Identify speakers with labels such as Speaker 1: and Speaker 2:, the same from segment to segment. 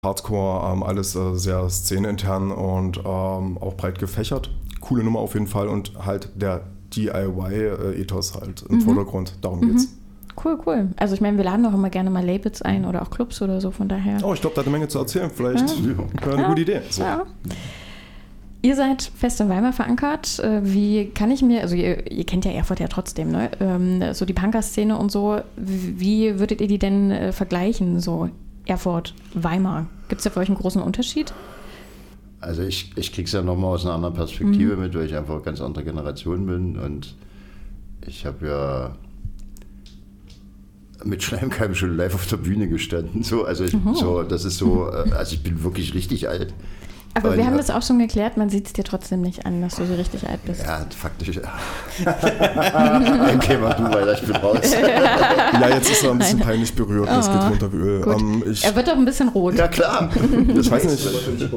Speaker 1: Hardcore, alles sehr szeneintern und auch breit gefächert. Coole Nummer auf jeden Fall und halt der DIY-Ethos halt im Vordergrund. Darum geht's.
Speaker 2: Cool. Also ich meine, wir laden auch immer gerne mal Labels ein oder auch Clubs oder so, von daher.
Speaker 1: Oh, ich glaube, da hat eine Menge zu erzählen. Vielleicht wäre eine gute Idee. So.
Speaker 2: Ja. Ihr seid fest in Weimar verankert. Wie kann ich mir, also ihr kennt ja Erfurt ja trotzdem, ne? So die Punker-Szene und so. Wie würdet ihr die denn vergleichen, so Erfurt, Weimar? Gibt es da für euch einen großen Unterschied?
Speaker 3: Also ich krieg's ja nochmal aus einer anderen Perspektive mit, weil ich einfach eine ganz andere Generation bin und ich habe ja mit Schleimkeim schon live auf der Bühne gestanden. So, also das ist so, also ich bin wirklich richtig alt.
Speaker 2: Aber wir haben das auch schon geklärt, man sieht es dir trotzdem nicht an, dass du so richtig alt bist.
Speaker 3: Ja, faktisch. Okay, mach du weiter, ich bin raus.
Speaker 1: Ja, jetzt ist er ein bisschen peinlich berührt, das geht runter wie Öl.
Speaker 2: Er wird doch ein bisschen rot.
Speaker 3: Ja, klar.
Speaker 1: Ich weiß nicht.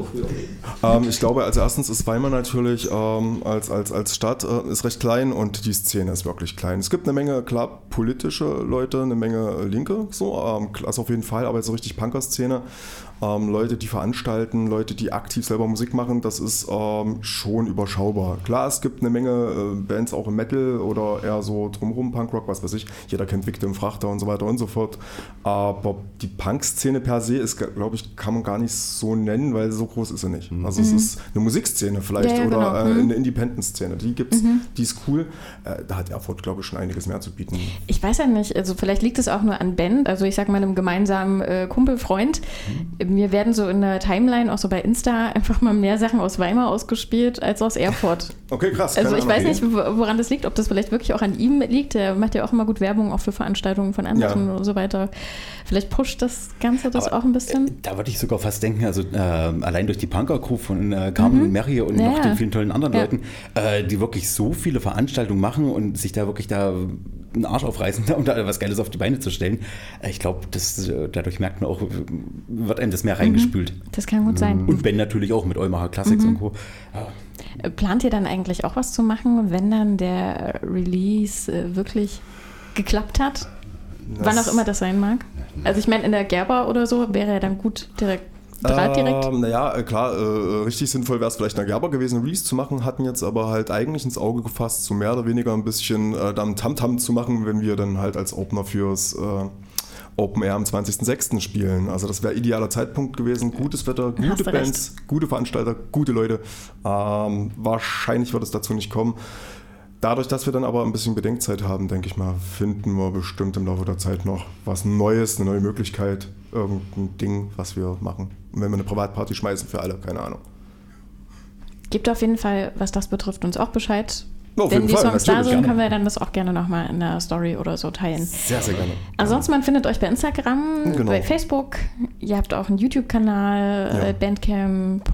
Speaker 1: Ich glaube, als erstens ist Weimar natürlich als Stadt ist recht klein und die Szene ist wirklich klein. Es gibt eine Menge, klar, politische Leute, eine Menge Linke, so, also auf jeden Fall, aber so richtig Punker-Szene. Leute, die veranstalten, Leute, die aktiv selber Musik machen, das ist schon überschaubar. Klar, es gibt eine Menge Bands auch im Metal oder eher so drumherum, Punkrock, was weiß ich. Jeder kennt Victim, Frachter und so weiter und so fort. Aber die Punk-Szene per se ist, glaube ich, kann man gar nicht so nennen, weil so groß ist sie nicht. Also es ist eine Musikszene vielleicht oder eine Independent-Szene. Die gibt's, die ist cool. Da hat Erfurt, glaube ich, schon einiges mehr zu bieten.
Speaker 2: Ich weiß ja nicht, also vielleicht liegt es auch nur an Ben, also ich sag mal einem gemeinsamen Kumpel, Freund. Mir werden so in der Timeline, auch so bei Insta, einfach mal mehr Sachen aus Weimar ausgespielt als aus Erfurt.
Speaker 1: Okay, krass.
Speaker 2: Also ich weiß nicht, woran das liegt, ob das vielleicht wirklich auch an ihm liegt. Der macht ja auch immer gut Werbung, auch für Veranstaltungen von anderen und so weiter. Vielleicht pusht das Ganze das auch ein bisschen.
Speaker 4: Da würde ich sogar fast denken, also allein durch die Punker-Crew von Carmen Merrie und noch den vielen tollen anderen Leuten, die wirklich so viele Veranstaltungen machen und sich da wirklich einen Arsch aufreißen, um da was Geiles auf die Beine zu stellen. Ich glaube, dadurch merkt man auch, wird einem das mehr reingespült.
Speaker 2: Das kann gut sein.
Speaker 4: Und Ben natürlich auch mit Eumacher Classics und Co. Ja.
Speaker 2: Plant ihr dann eigentlich auch was zu machen, wenn dann der Release wirklich geklappt hat? Wann auch immer das sein mag? Also ich meine, in der Gerber oder so wäre ja dann gut direkt.
Speaker 1: Naja, klar, richtig sinnvoll wäre es vielleicht in der Gerber gewesen, Release zu machen, hatten jetzt aber halt eigentlich ins Auge gefasst, so mehr oder weniger ein bisschen dann Tamtam zu machen, wenn wir dann halt als Opener fürs Open Air am 20.06. spielen. Also das wäre idealer Zeitpunkt gewesen, gutes Wetter, gute Bands, gute Veranstalter, gute Leute. Wahrscheinlich wird es dazu nicht kommen. Dadurch, dass wir dann aber ein bisschen Bedenkzeit haben, denke ich mal, finden wir bestimmt im Laufe der Zeit noch was Neues, eine neue Möglichkeit, irgendein Ding, was wir machen. Und wenn wir eine Privatparty schmeißen für alle, keine Ahnung.
Speaker 2: Gebt auf jeden Fall, was das betrifft, uns auch Bescheid.
Speaker 1: Auf
Speaker 2: Wenn
Speaker 1: jeden
Speaker 2: die
Speaker 1: Fall,
Speaker 2: Songs da sind,
Speaker 1: gerne.
Speaker 2: können wir dann das auch gerne nochmal in der Story oder so teilen.
Speaker 1: Sehr, sehr gerne.
Speaker 2: Ansonsten, man findet euch bei Instagram,
Speaker 1: Genau.
Speaker 2: bei Facebook. Ihr habt auch einen YouTube-Kanal, Bandcamp.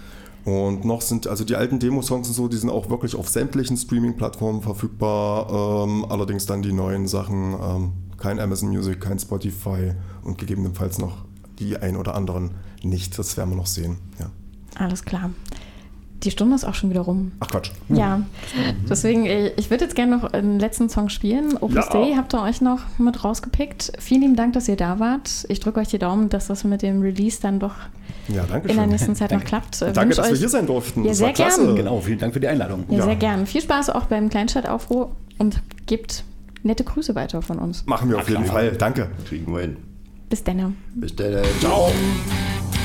Speaker 1: Und noch sind, also die alten Demo-Songs und so, die sind auch wirklich auf sämtlichen Streaming-Plattformen verfügbar. Allerdings dann die neuen Sachen, kein Amazon Music, kein Spotify und gegebenenfalls noch die ein oder anderen nicht. Das werden wir noch sehen. Ja.
Speaker 2: Alles klar. Die Stunde ist auch schon wieder rum.
Speaker 1: Ach Quatsch.
Speaker 2: Ja, deswegen, ich würde jetzt gerne noch einen letzten Song spielen. Opus Dei habt ihr euch noch mit rausgepickt. Vielen lieben Dank, dass ihr da wart. Ich drücke euch die Daumen, dass das mit dem Release dann doch in der nächsten Zeit noch klappt.
Speaker 1: Danke, dass wir hier sein durften.
Speaker 2: Ja,
Speaker 1: das
Speaker 2: sehr
Speaker 1: war klasse.
Speaker 2: gern.
Speaker 4: Genau, vielen Dank für die Einladung.
Speaker 2: Ja, sehr gern. Viel Spaß auch beim Kleinstadtaufruhr und gebt nette Grüße weiter von uns.
Speaker 1: Machen wir auf jeden Fall. Danke.
Speaker 3: Kriegen wir hin.
Speaker 2: Bis dann.
Speaker 3: Bis dann. Ciao.